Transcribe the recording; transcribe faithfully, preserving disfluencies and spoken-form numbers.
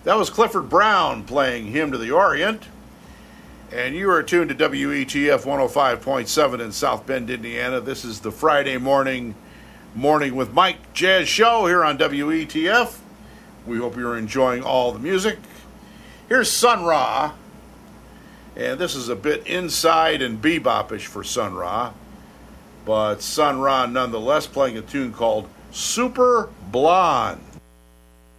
That was Clifford Brown playing Hymn to the Orient. And you are tuned to W E T F one oh five point seven in South Bend, Indiana. This is the Friday morning, Morning with Mike Jazz show here on W E T F. We hope you're enjoying all the music. Here's Sun Ra. And this is a bit inside and bebopish for Sun Ra. But Sun Ra nonetheless playing a tune called Super Blonde.